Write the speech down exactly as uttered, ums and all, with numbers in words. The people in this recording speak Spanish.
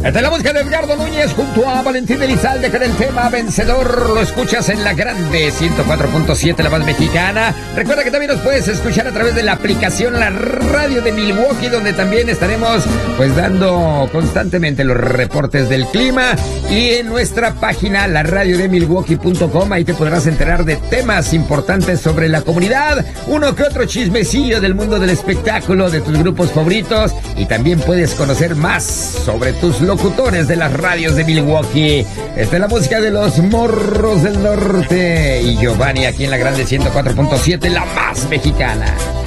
Esta es la música de Edgardo Núñez junto a Valentín Elizalde con el tema Vencedor. Lo escuchas en la grande ciento cuatro punto siete, la más mexicana. Recuerda que también nos puedes escuchar a través de la aplicación La Radio de Milwaukee, donde también estaremos pues dando constantemente los reportes del clima. Y en nuestra página la radio de milwaukee punto com, ahí te podrás enterar de temas importantes sobre la comunidad, uno que otro chismecillo del mundo del espectáculo, de tus grupos favoritos, y también puedes conocer más sobre tus locutores de las radios de Milwaukee. Esta es la música de los Morros del Norte y Giovanni aquí en la grande ciento cuatro punto siete, la más mexicana.